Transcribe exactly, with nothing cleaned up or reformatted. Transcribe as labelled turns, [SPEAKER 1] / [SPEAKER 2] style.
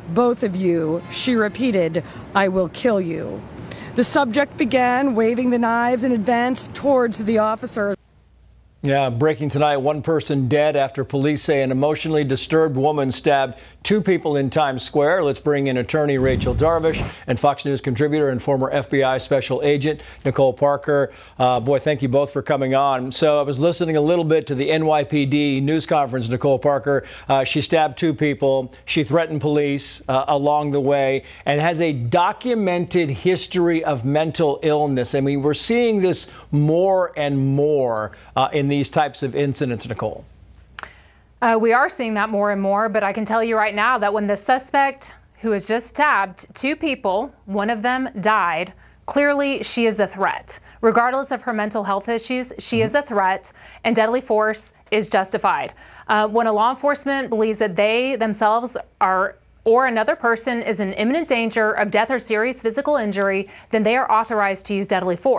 [SPEAKER 1] both of you. She repeated, I will kill you. The subject began waving the knives and advanced towards the officers.
[SPEAKER 2] Yeah, breaking tonight, one person dead after police say an emotionally disturbed woman stabbed two people in Times Square. Let's bring in attorney Rachel Darvish and Fox News contributor and former F B I special agent Nicole Parker. Uh, boy, thank you both for coming on. So I was listening a little bit to the N Y P D news conference, Nicole Parker. Uh, she stabbed two people. She threatened police uh, along the way and has a documented history of mental illness. I mean, we're seeing this more and more uh, in these types of incidents, Nicole.
[SPEAKER 3] Uh, we are seeing that more and more, but I can tell you right now that when the suspect who has just stabbed two people, one of them died, clearly she is a threat. Regardless of her mental health issues, she mm-hmm. is a threat, and deadly force is justified. Uh, when a law enforcement believes that they themselves are or another person is in imminent danger of death or serious physical injury, then they are authorized to use deadly force.